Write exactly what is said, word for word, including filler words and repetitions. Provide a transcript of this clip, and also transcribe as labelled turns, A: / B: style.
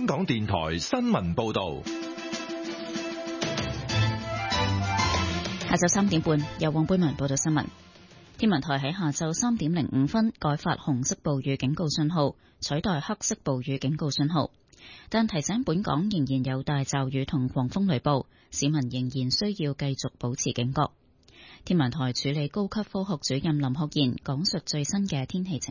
A: 香港電台新聞報道。
B: 下晝三點半，由黃貝文報道新聞。天文台喺下晝三點零五分改發紅色暴雨警告信號，取代黑色暴雨警告信號，但提醒本港仍然有大驟雨同狂風雷暴，市民仍然需要繼續保持警覺。天文台助理高級科學主任林學賢講述最新嘅天氣情